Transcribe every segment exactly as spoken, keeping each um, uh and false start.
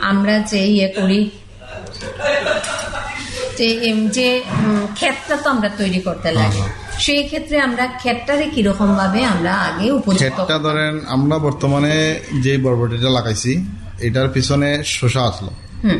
আমরা যে ইয়ে করি যে ক্ষেতটা তো আমরা তৈরি করতে লাগে, সেই ক্ষেত্রে আমরা ক্ষেতটারে কিরকম ভাবে আমরা আগে উপযুক্ত ধরেন আমরা বর্তমানে যে বরবটিটা লাগাইছি এটার পিছনে শসা আসলো,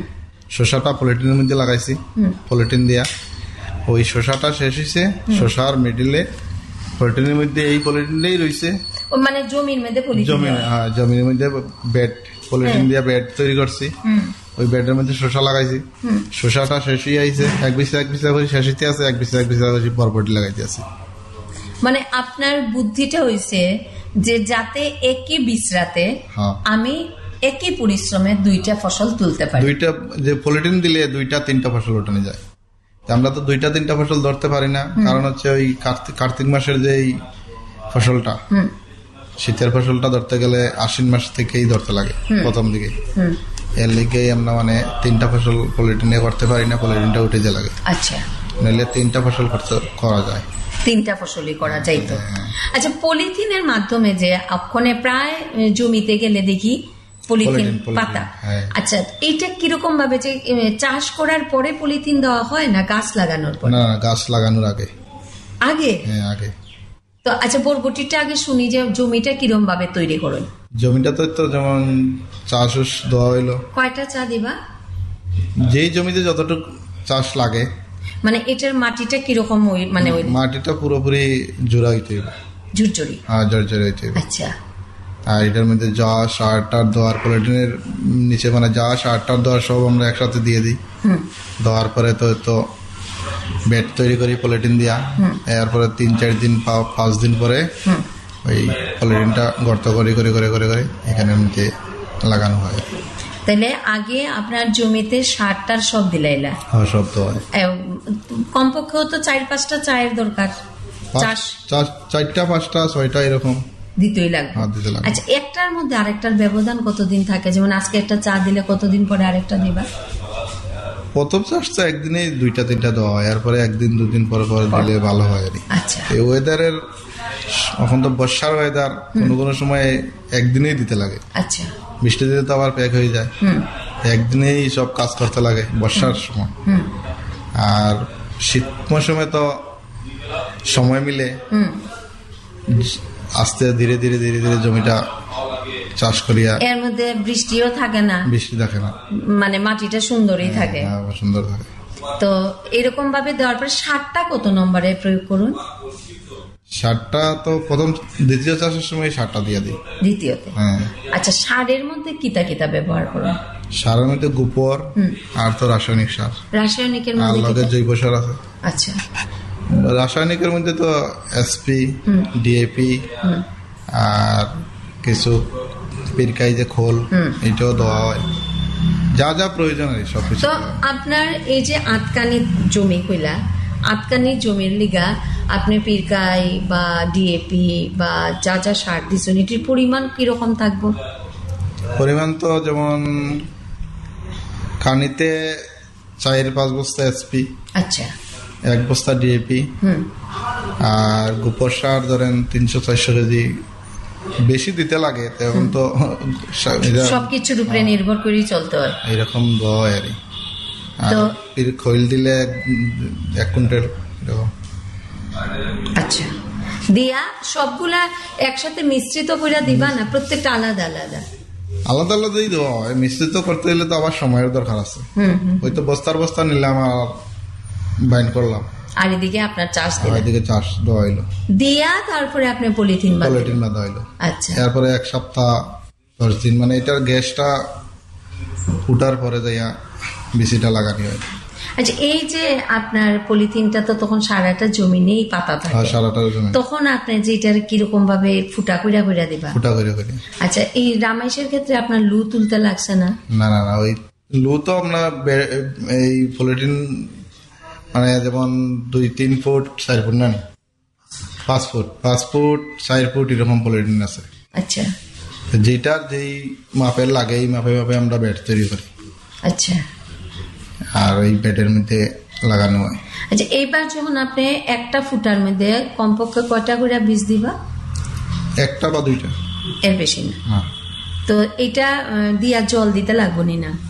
শসাটা পলিথিনের মধ্যে লাগাইছি, পলিথিন দিয়া ওই শসাটা শেষ হয়েছে, শসার মিডিলে পলিথিনের মধ্যে এই পলিথিনটাই রয়েছে, মানে জমির মধ্যে জমির হ্যাঁ জমির মধ্যে বেড পলিথিন দিয়া বেড তৈরি করছি, ওই বেডের মধ্যে শসা লাগাইছি, শসাটা শেষ হয়ে আইছে, এক বিছা এক বিছা করে শেষ হইতে আছে, এক বিছা এক বিছা করে বরবটি লাগাইতে আছে। মানে আপনার বুদ্ধিটা হইছে যে যাতে একই বিছরাতে আমি একই পরিশ্রমে দুইটা ফসল তুলতে পারি, দুইটা যে পলিথিন দিলে দুইটা তিনটা ফসল ওঠানো যায়, আমরা তো দুইটা তিনটা ফসল ধরতে পারি না, কারণ হচ্ছে ওই কার্তিক মাসের যে ফসলটা শীতের ফসলটা ধরতে গেলে আশ্বিন মাস থেকেই ধরতে লাগে প্রথম দিকে, এর লিগে আমরা মানে তিনটা ফসল পলিথিনে করতে পারি না, পলিথিনটা উঠে যে লাগে। আচ্ছা, নাহলে তিনটা ফসল করা যায়, তিনটা ফসলই করা যাইতো। আচ্ছা, পলিথিনের মাধ্যমে যে ওখানে প্রায় জমিতে গেলে দেখি পলিথিন পাতা, আচ্ছা এইটা কিরকম ভাবে যে চাষ করার পরে পলিথিন দেওয়া হয় না গাছ লাগানোর পরে? না, গাছ লাগানোর আগে। আগে? হ্যাঁ আগে। তো আচ্ছা, বরবটিটা আগে শুনি যে জমিটা কিরকম ভাবে তৈরি করেন? জমিটা তো যেমন চাষ দেওয়া হইলো, কয়টা চা দিবা? যেই জমিতে যতটুকু চাষ লাগে, মানে এটার মাটিটা কিরকম? মানে ওই মাটিটা পুরোপুরি জোড়া হইতে হবে, ঝুরঝুরি। হ্যাঁ ঝরঝরে হইতে হবে। আচ্ছা, আর এটার মধ্যে যা সার টার দেওয়ার পলিথিনের নিচে মানে যা সার টার দেওয়ার সব আমরা একসাথে দিয়ে দিই, দেওয়ার পরে তো তো বেড তৈরি করি পলিথিন দিয়া, এরপরে তিন চার দিন পাঁচ দিন পরে ওই পলিথিনটা গর্ত করে করে করে করে করে এখানে মধ্যে লাগানো হয়। তাহলে আগে আপনার জমিতে সারটার সব দিলাইলা? হ্যাঁ, সব তো হয়। কমপক্ষেও তো চার পাঁচটা চায়ের দরকার, চাষ চারটা পাঁচটা ছয়টা এরকম দিতেই লাগবে। আচ্ছা, একটার মধ্যে আরেকটার ব্যবধান কতদিন থাকে? যেমন আজকে একটা চা দিলে কতদিন পরে আরেকটা দিবা? প্রথম চাষ তো একদিনে দুইটা তিনটা দেওয়া হয়, এরপরে একদিন দুদিন পরে পরে দিলে ভালো হয় আর কি। আচ্ছা, এই ওয়েদারের এখন তো বর্ষার ওয়েদার, কোনো কোনো সময় একদিনেই দিতে লাগে। আচ্ছা, বৃষ্টি দিলে তো আবার প্যাক হয়ে যায়, একদিনেই সব কাজ করতে লাগে বর্ষার সময়। আর শীত মৌসুমে তো সময় মিলে আস্তে ধীরে ধীরে ধীরে ধীরে জমিটা চাষ করিয়া, এর মধ্যে বৃষ্টিও থাকে না, বৃষ্টি থাকে না, মানে মাটিটা সুন্দরই থাকে, সুন্দর থাকে। তো এরকম ভাবে দেওয়ার পরে সারটা কত নম্বরে প্রয়োগ করুন? সারটা তো প্রথম দ্বিতীয় চাষের সময় সারটা দিয়ে দিই। দ্বিতীয়তে? হ্যাঁ। আচ্ছা, সারের মধ্যে কিতা কিতা ব্যবহার করুন? সারের মধ্যে গোবর আর তো রাসায়নিক সার। রাসায়নিকের মধ্যে জৈব সার আছে। আচ্ছা, রাসায়নিকের মধ্যে তো এসপি, ডিএপি আর কিছু পিরকাই যে খোল, এটাও দেওয়া হয়, যা যা প্রয়োজন হয় সবকিছু। তো আপনার এই যে আটকানি জমি কইলা, আটকানি জমির লিগা আপনি পিরকাই বা ডিএপি বা যা যা সার দিচ্ছেন, এটির পরিমাণ কিরকম থাকবো? পরিমাণ তো যেমন কানিতে চার পাঁচ বস্তা এসপি, আচ্ছা, এক বস্তা ডিএপি, আর গোবর সার ধরেন তিনশো চারশো কেজি, বেশি দিতে লাগে তখন তো সবকিছুর উপরে নির্ভর করেই চলতে হয়, এরকম দেওয়া হয় আর কি। খৈল দিলে এক কুইন্টাল। আচ্ছা, দিয়া সবগুলা একসাথে মিশ্রিত করে দিবা না প্রত্যেকটা আলাদা আলাদা? আলাদা আলাদাই দেওয়া হয়, মিশ্রিত করতে গেলে তো আবার সময়ের দরকার আছে। ওই তো বস্তার বস্তা নিলাম আর বাইন্ড করলাম, আর এদিকে আপনার চাষ দিলেন, এদিকে চাষ দেওয়া হইলো, দিয়া তারপরে আপনি পলিথিন পলিথিন বাঁধা হইলো। আচ্ছা, তারপরে এক সপ্তাহ দশ দিন মানে এটার গ্যাসটা ফুটার পরে যাইয়া বিসিটা লাগানি হয়। আচ্ছা, এই যে আপনার পলিথিনটা তো তখন সারাটা জমি নেই পাতা থাকে, সারাটা জমি, তখন আপনি যেটার কিরকম ভাবে ফুটা কইরা কইরা দিবা? ফুটা কইরা কইরা। আচ্ছা, এই রামাইশের ক্ষেত্রে আপনার লু তুলতে লাগছে না? না না না, ওই লু তো আমরা এই পলিথিন মানে যেমন দুই তিন ফুট চার ফুট না পাঁচ ফুট পাঁচ ফুট চার ফুট এরকম পলিথিন আছে। আচ্ছা, যেটার যেই মাপের লাগে এই মাপে মাপে আমরা বেড তৈরি করি। আচ্ছা, আর ওই বেডের মধ্যে লাগানো হয়। আচ্ছা, এইবার যখন আপনি একটা ফুটার মধ্যে কমপক্ষে কয়টা করে বীজ দিবা? একটা বা দুইটা, এর বেশি না। তো এটা দিয়া জল দিতে লাগবে না?